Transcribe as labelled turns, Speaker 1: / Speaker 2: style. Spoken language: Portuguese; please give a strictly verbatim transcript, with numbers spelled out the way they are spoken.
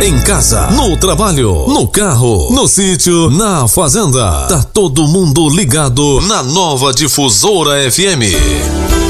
Speaker 1: Em casa, no trabalho, no carro, no sítio, na fazenda. Tá todo mundo ligado na Nova Difusora F M.